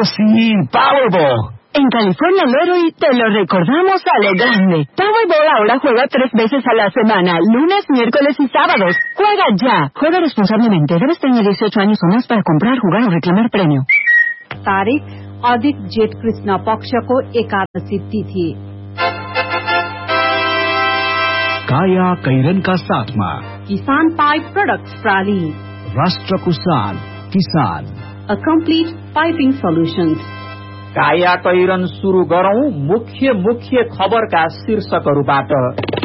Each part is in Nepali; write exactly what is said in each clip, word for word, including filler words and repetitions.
Oh, sí, Powerball. En California, Leroy, te lo recordamos a lo grande. Powerball ahora juega tres veces a la semana, lunes, miércoles y sábados. ¡Juega ya! Juega responsablemente. Debes tener dieciocho años o más para comprar, jugar o reclamar premio. तारिक अधिक जेठ कृष्ण पक्षको एकादशी तिथि। काया कैरनका साथमा किसान पाइप प्रोडक्ट्स प्राली, राष्ट्रको शान किसान, अ कम्प्लिट पाइपिङ सोल्युशन्स। काया कैरन सुरु गरौं मुख्य मुख्य खबरका शीर्षकहरूबाट।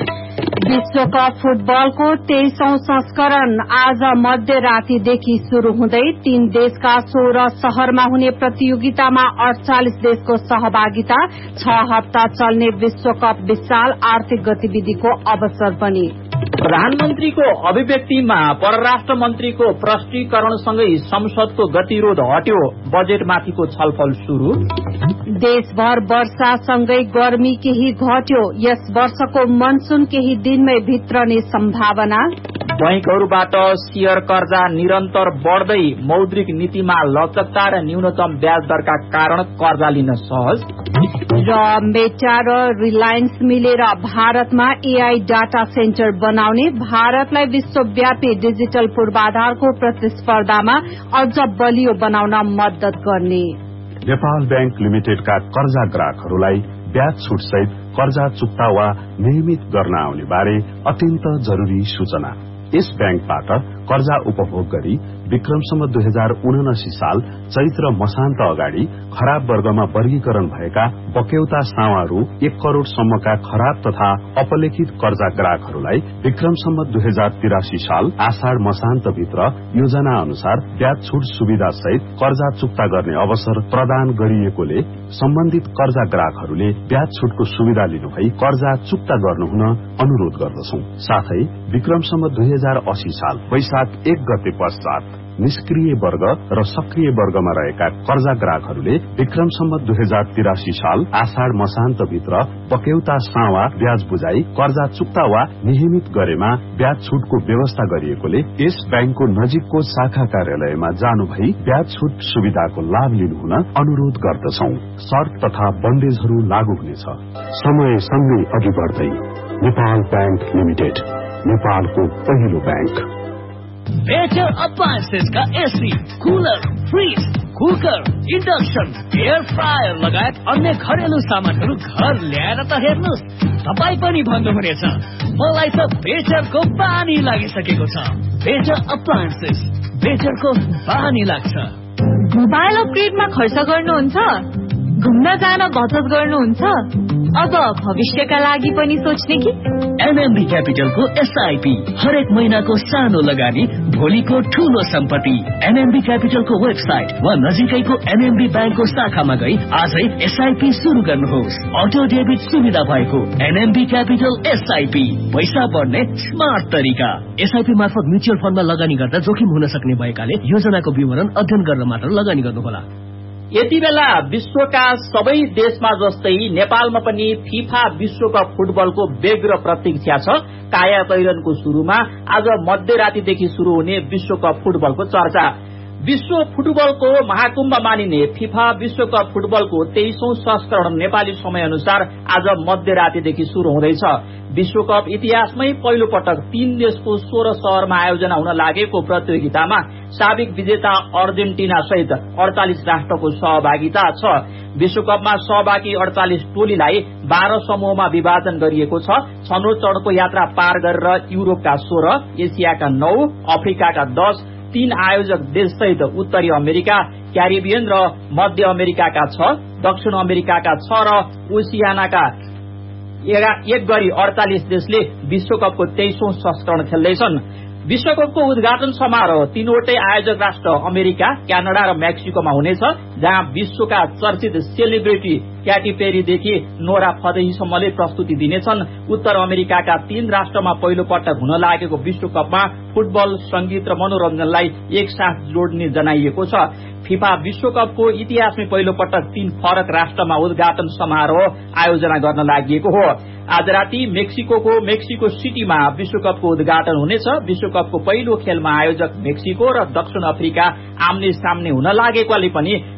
विश्वकप फुटबलको तेइसौं संस्करण आज मध्यरातीदेखि शुरू हुँदै तीन देशका सोह्र शहरमा हुने प्रतियोगितामा अडचालिस देशको सहभागिता, छ हप्ता चल्ने विश्वकप विशाल आर्थिक गतिविधिको अवसर पनि। प्रधानमन्त्रीको अभिव्यक्तिमा परराष्ट्र मन्त्रीको प्रष्टीकरणसँगै संसदको गतिरोध हट्यो, बजेटमाथिको छलफल शुरू। देशभर वर्षासँगै गर्मी केही घट्यो, यस वर्षको मनसुन केही दिनमै भित्रने सम्भावना। बैंकहरूबाट शेयर कर्जा निरन्तर बढ़दै मौद्रिक नीतिमा लचकता र न्यूनतम ब्याज दरका कारण कर्जा लिन सहज। र मेटा र रिलायन्स मिलेर भारतमा एआई डाटा सेन्टर बनाउने, भारतलाई विश्वव्यापी डिजिटल पूर्वाधारको प्रतिस्पर्धामा अझ बलियो बनाउन मद्दत गर्ने। नेपाल बैंक लिमिटेडका कर्जा ग्राहकहरूलाई ब्याज छुट सहित कर्जा चुक्ता वा नियमित गर्न आउने बारे अत्यन्त जरुरी सूचना। यस बैंकबाट कर्जा उपभोग गरी विक्रमसम्म दुई हजार उनासी साल चैत्र मसान्त अगाडि खराब वर्गमा वर्गीकरण भएका बक्यौता सावाहरू एक करोड़ सम्मका खराब तथा अपलेखित कर्जा ग्राहकहरूलाई विक्रमसम्म दुई हजार तिरासी साल आषाढ़ मसान्त भित्र योजना अनुसार ब्याज छुट सुविधा सहित कर्जा चुक्ता गर्ने अवसर प्रदान गरिएकोले सम्बन्धित कर्जा ग्राहकहरूले ब्याज छुटको सुविधा लिनुभई कर्जा चुक्ता गर्नुहुन अनुरोध गर्दछौं। साथै विक्रमसम्म दुई हजार अस्सी साल वैशाख एक गते पश्चात निष्क्रिय वर्ग र सक्रिय वर्गमा रहेका कर्जा ग्राहकहरूले विक्रमसम्म दुई हजार तिरासी साल आषाढ़ मसान्त भित्र बक्यौता सावा ब्याज बुझाई कर्जा चुक्ता वा नियमित गरेमा ब्याज छुटको व्यवस्था गरिएकोले यस बैंकको नजिकको शाखा कार्यालयमा जानु भई ब्याज छुट सुविधाको लाभ लिनुहुन अनुरोध गर्दछौं। शर्त तथा बन्देजहरू लागू हुनेछ। समय सँगै अघि बढ्दै नेपाल बैंक लिमिटेड, नेपालको पहिलो बैंक। बेटर अप्लायन्सेस का AC, cooler, fridge, cooker, induction, air fryer लगायत अन्य घरेलु सामानहरू घर ल्याएर त हेर्नुहोस्, तपाईँ पनि भन्नुहुनेछ मलाई त बेटरको बानी लागिसकेको छ। बेटर अप्लायन्सेस, बेटरको बानी लाग्छ। मोबाइल अपग्रेडमा खर्च गर्नुहुन्छ, घुम्न जान बचत गर्नुहुन्छ, अब भविष्यका लागि पनि सोच्ने कि? एनएमबी क्यापिटलको एसआईपी हरेक महिनाको सानो लगानी, भोलिको ठूलो सम्पत्ति। एनएमबी क्यापिटलको वेबसाइट वा नजिकैको एनएमबी बैंकको शाखामा गई आजै एसआईपी शुरू गर्नुहोस्। अटो डेबिट सुविधा भएको एनएमबी क्यापिटल एसआईपी, पैसा बढ्ने स्मार्ट तरिका। एसआईपी मार्फत म्युचुअल फण्डमा लगानी गर्दा जोखिम हुन सक्ने भएकाले योजनाको विवरण अध्ययन गरेर मात्र लगानी गर्नुहोला। यति बेला विश्वका सबै देशमा जस्तै नेपालमा पनि फिफा विश्वकप फुटबलको व्यग्र प्रतीक्षा छ। काया कैरनको शुरूमा आज मध्यरातीदेखि शुरू हुने विश्वकप फुटबलको चर्चा। विश्व फुटबलको महाकुम्भ मानिने फिफा विश्वकप फुटबलको तेइसौं संस्करण नेपाली समय अनुसार आज मध्यरातीदेखि शुरू हुँदैछ। विश्वकप इतिहासमै पहिलो पटक तीन देशको सोह्र शहरमा आयोजना हुन लागेको प्रतियोगितामा साबिक विजेता अर्जेन्टिना सहित अडचालिस राष्ट्रको सहभागिता छ। विश्वकपमा सहभागी अडचालिस टोलीलाई बाह्र समूहमा विभाजन गरिएको छ। छनौट चरणको यात्रा पार गरेर युरोपका सोह्र, एसियाका नौ, अफ्रिकाका दस, तीन आयोजक देश सहित उत्तरी अमेरिका, क्यारिबियन र मध्य अमेरिकाका छ, दक्षिण अमेरिकाका छ र ओसियानाका एक गरी अडचालिस देशले विश्वकपको तेइसौं संस्करण खेल्दैछन्। विश्वकपको उद्घाटन समारोह तीनवटै आयोजक राष्ट्र अमेरिका, क्यानाडा र मेक्सिकोमा हुनेछ, जहाँ विश्वका चर्चित सेलिब्रिटी क्याटी पेरीदेखि नोरा फतेहीसम्मले प्रस्तुति दिनेछन्। उत्तर अमेरिकाका तीन राष्ट्रमा पहिलो पटक हुन लागेको विश्वकपमा फुटबल, संगीत र मनोरञ्जनलाई एकसाथ जोड्ने जनाइएको छ। फिफा विश्वकपको इतिहासमै पहिलो पटक तीन फरक राष्ट्रमा उद्घाटन समारोह आयोजना गर्न लागि हो। आज राति मेक्सिकोको मेक्सिको सिटीमा विश्वकपको उद्घाटन हुनेछ। विश्वकपको पहिलो खेलमा आयोजक मेक्सिको र दक्षिण अफ्रिका आम्ने सामने हुन लागेकोले पनि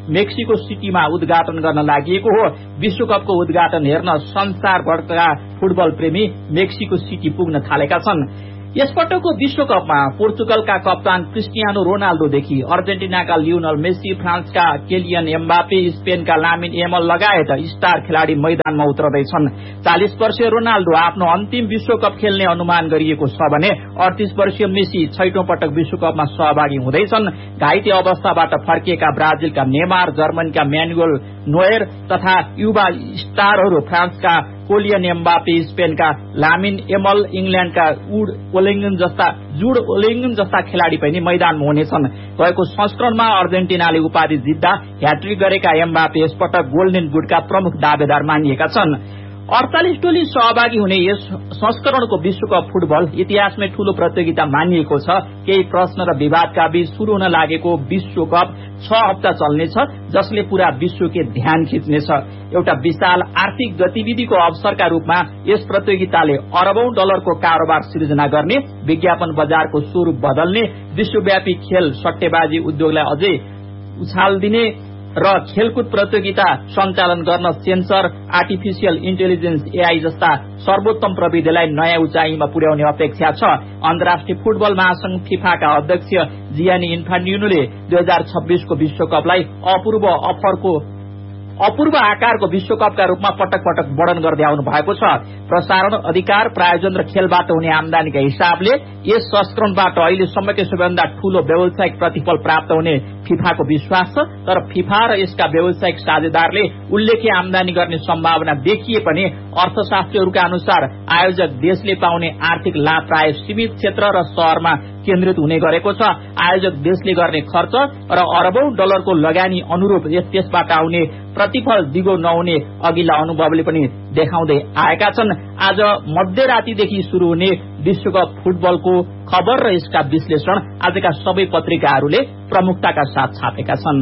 मेक्सिको सिटीमा उद्घाटन गर्न लागि हो। विश्वकपको उद्घाटन हेर्न संसारभरका फुटबल प्रेमी मेक्सिको सिटी पुग्न थालेका छन्। यसपटकको विश्वकपमा पोर्चुगलका कप्तान क्रिस्टियानो रोनाल्डोदेखि अर्जेन्टिनाका लियोनल मेसी, फ्रान्सका केलियन एम्बापे, स्पेनका लामिन यामाल लगायत स्टार खेलाडी मैदानमा उत्रदैछन्। चालीस वर्षीय रोनाल्डो आफ्नो अन्तिम विश्वकप खेल्ने अनुमान गरिएको छ भने अडतीस वर्षीय मेसी छैटौं पटक विश्वकपमा सहभागी हुँदैछन्। घाइते अवस्थाबाट फर्किएका ब्राजिलका नेमार, जर्मनीका म्यानुएल नोयर तथा युवा स्टारहरू फ्रान्सका कोलियन एम्बापे, स्पेनका लामिन यामाल, इंग्ल्याण्डका उड ओलिङ्गन जस्ता जुड ओलिङ्गन जस्ता खेलाडी पनि मैदानमा हुनेछन्। गएको संस्करणमा अर्जेन्टिनाले उपाधि जित्दा ह्याट्रिक गरेका एम्बापे यसपटक गोल्डन बुटका प्रमुख दावेदार मानिएका छन्। अडचालिस टोली सहभागी हुने यस संस्करणको विश्वकप फुटबल इतिहासमै ठूलो प्रतियोगिता मानिएको छ। केही प्रश्न र विवादका बीच शुरू हुन लागेको विश्वकप छ हप्ता चल्नेछ, जसले पूरा विश्वकै ध्यान खिच्नेछ। एउटा विशाल आर्थिक गतिविधिको अवसरका रूपमा यस प्रतियोगिताले अरबौं डलरको कारोबार सृजना गर्ने, विज्ञापन बजारको स्वरूप बदल्ने, विश्वव्यापी खेल सट्टेबाजी उद्योगलाई अझै उछाल दिने र खेलकुद प्रतियोगिता सञ्चालन गर्न सेन्सर, आर्टिफिशियल इन्टेलिजेन्स एआई जस्ता सर्वोत्तम प्रविधिलाई नयाँ उचाइमा पुर्याउने अपेक्षा छ। अन्तर्राष्ट्रिय फुटबल महासंघ फिफाका अध्यक्ष जियानी इन्फान्टिनोले दुई हजार छब्बीसको विश्वकपलाई अपूर्व अफरको अपूर्व आकारको विश्वकपका रूपमा पटक पटक वर्णन गर्दै आउनु भएको छ। प्रसारण अधिकार, प्रायोजन र खेलबाट हुने आमदानीका हिसाबले यस संस्करणबाट अहिलेसम्मकै सबैभन्दा ठूलो व्यावसायिक प्रतिफल प्राप्त हुने फिफाको विश्वास छ। तर फिफा र यसका व्यावसायिक साझेदारले उल्लेख्य आमदानी गर्ने सम्भावना देखिए पनि अर्थशास्त्रीहरूका अनुसार आयोजक देशले पाउने आर्थिक लाभ प्राय सीमित क्षेत्र र शहरमा केन्द्रित हुने गरेको छ। आयोजक देशले गर्ने खर्च र अरबौं डलरको लगानी अनुरूप त्यसबाट आउने प्रतिफल दिगो नहुने अघिल्ला अनुभवले पनि देखाउँदै आएका छन्। आज मध्यरातीदेखि शुरू हुने विश्वकप फुटबलको खबर र यसका विश्लेषण आजका सबै पत्रिकाहरूले प्रमुखताका साथ छापेका छन्।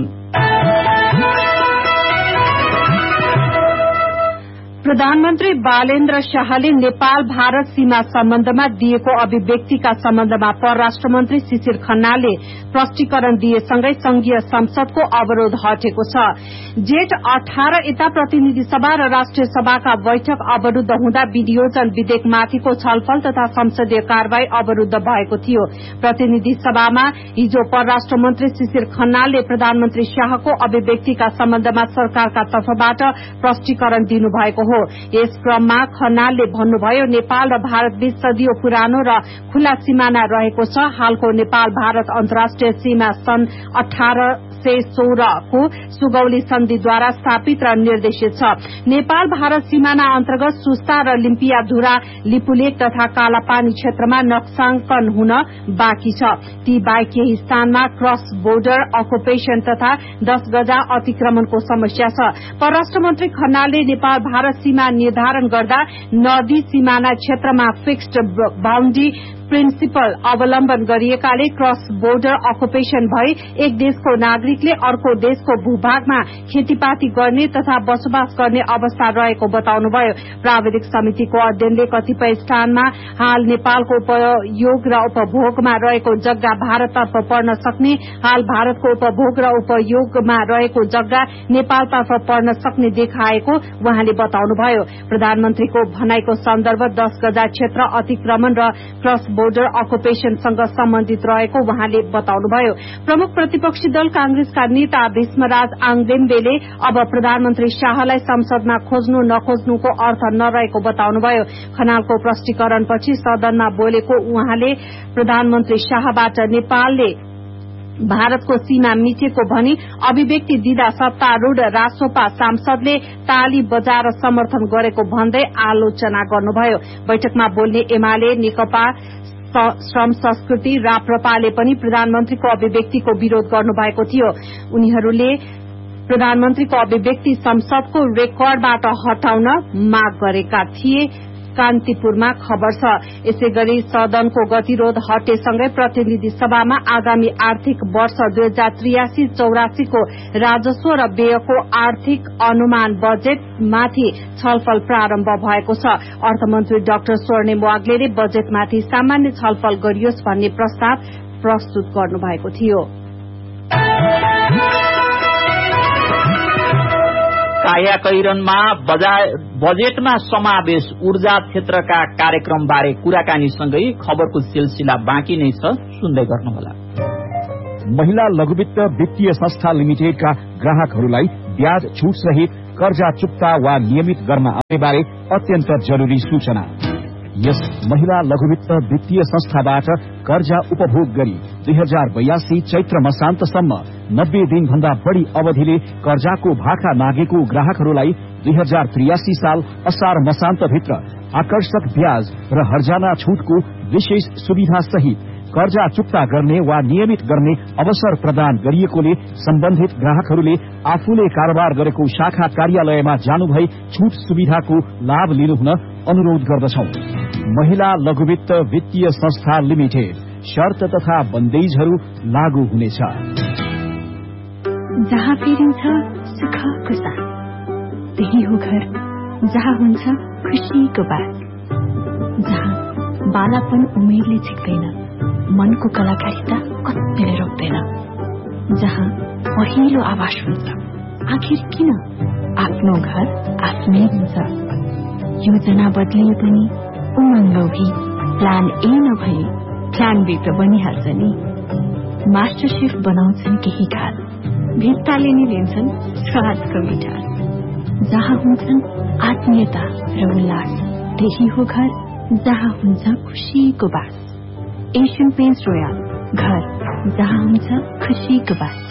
प्रधानमन्त्री बालेन्द्र शाहले नेपाल भारत सीमा सम्बन्धमा दिएको अभिव्यक्तिका सम्बन्धमा परराष्ट्र मन्त्री शिशिर खनालले प्रष्टीकरण दिएसँगै संघीय संसदको अवरोध हटेको छ। जेठ अठार यता प्रतिनिधि सभा र राष्ट्रिय सभाका बैठक अवरूद्ध हुँदा विनियोजन विधेयकमाथिको छलफल तथा संसदीय कार्यवाही अवरूद्ध भएको थियो। प्रतिनिधि सभामा हिजो परराष्ट्र मन्त्री शिशिर खनालले प्रधानमन्त्री शाहको अभिव्यक्तिका सम्बन्धमा सरकारका तर्फबाट प्रष्टीकरण दिनुभएको हो। यस क्रममा खनालले भन्नुभयो, नेपाल र भारत बीच सदियों पुरानो र खुला सिमाना रहेको छ। हालको नेपाल भारत अन्तर्राष्ट्रिय सीमा सन् अठार सय सोह्र को सुगौली सन्धिद्वारा स्थापित र निर्देशित छ। नेपाल भारत सिमाना अन्तर्गत सुस्ता र लिम्पियाधुरा, लिपुलेक तथा कालापानी क्षेत्रमा नक्साङ्कन हुन बाँकी छ। ती बाहेक केही स्थानमा क्रस बोर्डर अकुपेशन तथा दस गजा अतिक्रमणको समस्या छ। परराष्ट्र मन्त्री खनालले नेपाल भारत सीमा निर्धारण गर्दा नदी सिमाना क्षेत्रमा फिक्स्ड बाउन्ड्री प्रिन्सिपल अवलम्बन गरिएकाले क्रस बोर्डर अकुपेशन भई एक देशको नागरिकले अर्को देशको भूभागमा खेतीपाती गर्ने तथा बसोबास गर्ने अवस्था रहेको बताउनुभयो। प्राविधिक समितिको अध्ययनले कतिपय स्थानमा हाल नेपालको उपयोग र उपभोगमा रहेको जग्गा भारततर्फ पर्न सक्ने, हाल भारतको उपभोग र उपयोगमा रहेको जग्गा नेपालतर्फ पर्न सक्ने देखाएको उहाँले बताउनुभयो। प्रधानमन्त्रीको भनाइको सन्दर्भ दस गजा क्षेत्र अतिक्रमण र क्रस बोर्डर अकुपेशनसँग सम्बन्धित रहेको उहाँले बताउनुभयो। प्रमुख प्रतिपक्षी दल कांग्रेसका नेता भीष्मराज आङदेम्बेले अब प्रधानमन्त्री शाहलाई संसदमा खोज्नु नखोज्नुको अर्थ नरहेको बताउनुभयो। खनालको प्रष्टीकरणपछि सदनमा बोलेको उहाँले प्रधानमन्त्री शाहबाट नेपालले भारतको सीमा मिचेको भनी अभिव्यक्ति दिँदा सत्तारूढ़ रासोपा सांसदले ताली बजाएर समर्थन गरेको भन्दै आलोचना गर्नुभयो। बैठकमा बोल्ने एमाले, नेकपा श्रम संस्कृति, राप्रपाले पनि प्रधानमन्त्रीको अभिव्यक्तिको विरोध गर्नुभएको थियो। उनीहरूले प्रधानमन्त्रीको अभिव्यक्ति संसदको रेकर्डबाट हटाउन माग गरेका थिए। कान्तिपुरमा खबर छ। यसैगरी सदनको गतिरोध हटेसँगै प्रतिनिधि सभामा आगामी आर्थिक वर्ष दुई हजार त्रियासी चौरासी को राजस्व र व्ययको आर्थिक अनुमान बजेटमाथि छलफल प्रारम्भ भएको छ। अर्थमन्त्री डाक्टर स्वर्णेम वाग्लेले बजेटमाथि सामान्य छलफल गरियोस् भन्ने प्रस्ताव प्रस्तुत गर्नुभएको थियो। कायाकैरनमा बजेटमा समावेश ऊर्जा क्षेत्रका कार्यक्रमबारे कुराकानीसँगै खबरको सिलसिला बाँकी नै छ, सुन्दै गर्नुहोला। महिला लघुवित्त वित्तीय संस्था लिमिटेडका ग्राहकहरूलाई ब्याज छूट सहित कर्जा चुक्ता वा नियमित गर्न आउने बारे अत्यन्त जरूरी सूचना। यस महिला लघुवित्त वित्तीय संस्थाबाट कर्जा उपभोग गरी दुई हजार बयासी चैत्र मसान्तसम्म नब्बे दिन भन्दा बढ़ी अवधिले कर्जाको भाका नागेको ग्राहकहरूलाई दुई हजार त्रियासी साल असार मसान्तभित्र आकर्षक ब्याज र हर्जाना छूटको विशेष सुविधा सहित कर्जा चुक्ता गर्ने वा नियमित गर्ने अवसर प्रदान गरिएकोले सम्बन्धित ग्राहकहरूले आफूले कारोबार गरेको शाखा कार्यालयमा जानुभई छूट सुविधाको लाभ लिनुहुन अनुरोध गर्दछौ। महिला लघुवित्त वित्तीय संस्था लिमिटेड, शर्त तथा बन्देजहरू लागू हुनेछ। जहाँ फेरिन्छ सुखको साथ, त्यही हो घर जहाँ हुन्छ खुशीको बात, जहाँ बालापन उमेरले छिक्दैन, मनको कलाकारिता कतिले रोक्दैन, जहाँ पहिलो आवाज हुन्छ आखिर किन आफ्नो घर आफ्नै हुन्छ। योजना बदलिए पनि उमङ्ग भी प्लान ए नभई प्लान बी त बनिहाल्छ नि। मास्टर शेफ बनाउँछन् केही खाल, भित्ताले नि लिन्छन् स्वादको मिठास, जहाँ हुन्छन् आत्मीयता र उल्लास, त्यही हो घर जहाँ हुन्छ खुशीको बास। एशियन पेन्ट्स रोयल, घर जहाँ हुन्छ खुशीको बास।